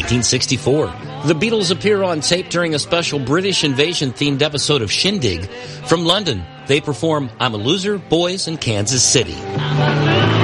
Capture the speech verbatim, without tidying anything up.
nineteen sixty-four. The Beatles appear on tape during a special British invasion-themed episode of Shindig. From London, they perform I'm a Loser, Boys in Kansas City.